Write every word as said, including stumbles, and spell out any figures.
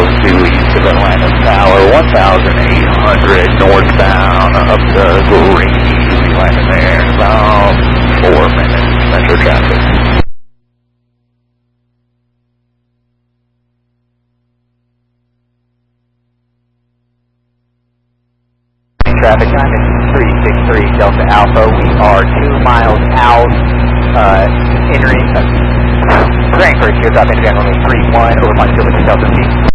miles due east of Atlanta Tower, one thousand eight hundred northbound up to Green. We landed there in about four minutes. Metro traffic. Traffic time is three six three Delta Alpha. We are two miles out, uh, entering, uh, Grand Course here, drop in only three one over my Silver Delta C.